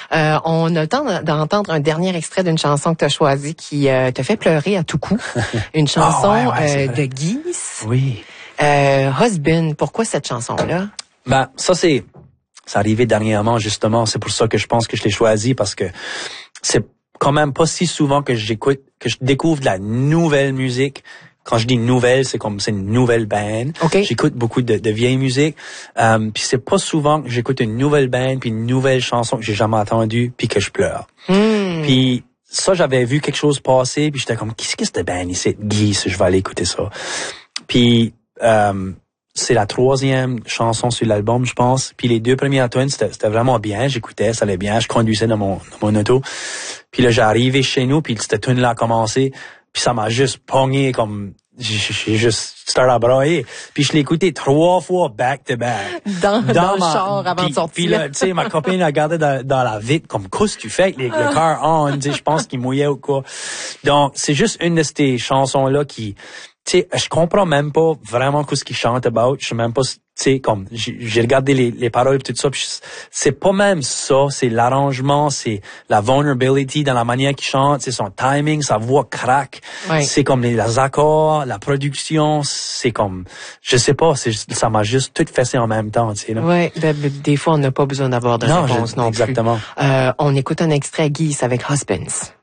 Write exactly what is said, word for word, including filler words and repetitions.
Euh, on a le temps d'entendre un dernier extrait d'une chanson que tu as choisie qui euh, te fait pleurer à tout coup. Une chanson oh, ouais, ouais, euh, de Geese. Oui. Euh, Husband. Pourquoi cette chanson-là? Ben, ça, c'est, c'est arrivé dernièrement, justement. C'est pour ça que je pense que je l'ai choisi, parce que c'est quand même pas si souvent que j'écoute, que je découvre de la nouvelle musique. Quand je dis nouvelle, c'est comme c'est une nouvelle band. Okay. J'écoute beaucoup de, de vieilles musiques. Euh, puis c'est pas souvent que j'écoute une nouvelle band puis une nouvelle chanson que j'ai jamais entendue puis que je pleure. Mm. Puis ça, j'avais vu quelque chose passer puis j'étais comme, qu'est-ce que cette band ici? Geese, je vais aller écouter ça. Puis euh, c'est la troisième chanson sur l'album, je pense. Puis les deux premières tunes, c'était, c'était vraiment bien. J'écoutais, ça allait bien. Je conduisais dans mon, dans mon auto. Puis là, j'arrivais chez nous puis cette tune-là a commencé. Puis ça m'a juste pogné comme... J'ai juste starté à brailler. Puis je l'ai écouté trois fois back-to-back. Dans, dans, dans le ma, char avant pis, de sortir. Puis là, tu sais, ma copine a regardé dans, dans la vitre comme, qu'est-ce que tu fais avec les, le car on? Tu sais, je pense qu'il mouillait ou quoi. Donc, c'est juste une de ces chansons-là qui... Tu sais, je comprends même pas vraiment ce qu'il chante about. Je sais même pas... Tu sais, comme, j'ai, j'ai regardé les, les paroles et tout ça, puis c'est pas même ça, c'est l'arrangement, c'est la vulnerability dans la manière qu'il chante, c'est son timing, sa voix craque, ouais. C'est comme les, les accords, la production, c'est comme, je sais pas, c'est, ça m'a juste tout fessé en même temps, tu sais, là. Ouais, de, des fois, on n'a pas besoin d'avoir de non, réponse je, non exactement. plus. Euh, on écoute un extrait Geese avec Husbands.